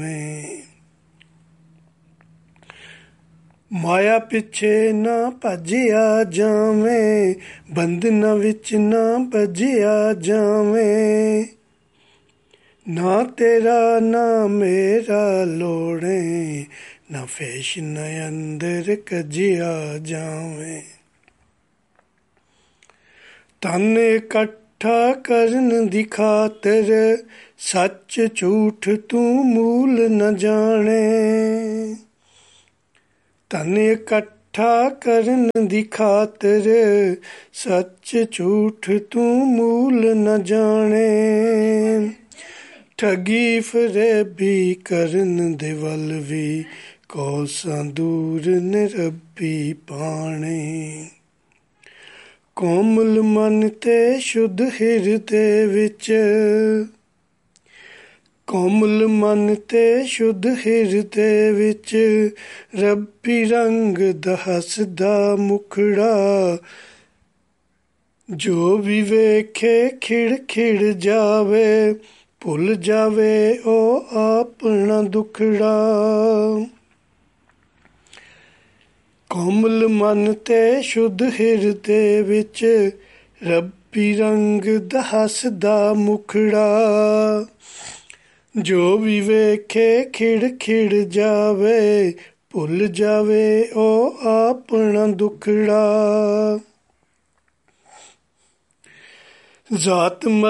ਮਾਇਆ ਪਿੱਛੇ ਨਾ ਭੱਜਿਆ ਜਾਵੇਂ, ਬੰਧਨਾਂ ਵਿੱਚ ਨਾ ਭੱਜਿਆ ਜਾਵੇਂ। ਨਾ ਤੇਰਾ ਨਾ ਮੇਰਾ ਲੋੜੇ, ਨਾ ਫੈਸ਼ਨ ਅੰਦਰ ਕੱਜਿਆ ਜਾਵੇਂ। ਤਨ ਇਕੱਠਾ ਕਰਨ ਦੀ ਖਾਤਰ, ਸੱਚ ਝੂਠ ਤੂੰ ਮੂਲ ਨ ਜਾਣੇ। ਧਨ ਇਕੱਠਾ ਕਰਨ ਦੀ ਖਾਤਰ, ਸੱਚ ਝੂਠ ਤੂੰ ਮੂਲ ਨ ਜਾਣੇ। ਠੱਗੀ ਫਰੇਬੀ ਕਰਨ ਦੇ ਵੱਲ ਵੀ, ਕੋਸਾਂ ਦੂਰ ਨੇ ਰੱਬੀ ਪਾਣੇ। ਕੋਮਲ ਮਨ ਤੇ ਸ਼ੁੱਧ ਹਿਰਦੇ ਵਿੱਚ, ਕੋਮਲ ਮਨ ਤੇ ਸ਼ੁੱਧ ਹਿਰਦੇ ਵਿੱਚ, ਰੱਬੀ ਰੰਗ ਦਾ ਹੱਸਦਾ ਮੁਖੜਾ। ਜੋ ਵੀ ਵੇਖੇ ਖਿੜ ਖਿੜ ਜਾਵੇ, ਭੁੱਲ ਜਾਵੇ ਉਹ ਆਪਣਾ ਦੁਖੜਾ। ਕੋਮਲ ਮਨ ਤੇ ਸ਼ੁੱਧ ਹਿਰਦੇ ਵਿੱਚ, ਰੱਬੀ ਰੰਗ ਦਾ ਹੱਸਦਾ ਮੁਖੜਾ। ਜੋ ਵੀ ਵੇਖੇ ਖਿੜ ਖਿੜ ਜਾਵੇ, ਭੁੱਲ ਜਾਵੇ ਉਹ ਆਪਣਾ ਦੁਖੜਾ। ਜ਼ਾਤ